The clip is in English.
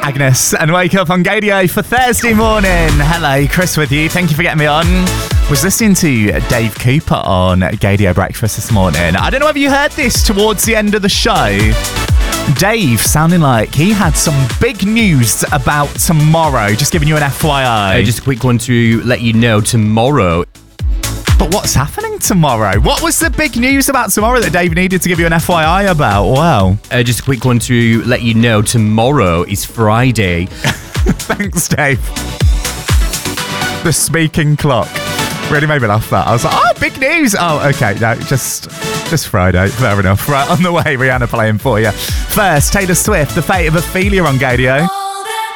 Agnes and Wake Up on Gadio for Thursday morning. Hello, Chris with you. Thank you for getting me on. Was listening to Dave Cooper on Gadio Breakfast this morning. I don't know if you heard this towards the end of the show. Dave sounding like he had some big news about tomorrow. Just giving you an FYI. Just a quick one to let you know tomorrow. But what's happening tomorrow? What was the big news about tomorrow that Dave needed to give you an FYI about? Wow. Just a quick one to let you know tomorrow is Friday. Thanks, Dave. The speaking clock really made me laugh that. I was like, oh, big news. Oh, okay. No, just Friday. Fair enough. Right, on the way, Rihanna playing for you. First, Taylor Swift, The Fate of Ophelia on Gadio.